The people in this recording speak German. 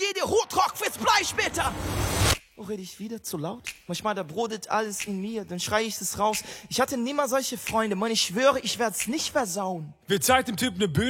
jede Hutrock fürs Bleischmeter. Oh, rede ich wieder zu laut? Manchmal, da brodelt alles in mir, dann schrei ich es raus. Ich hatte nimmer solche Freunde, Mann, ich schwöre, ich werd's nicht versauen. Wir zeigt dem Typ ne Bühne.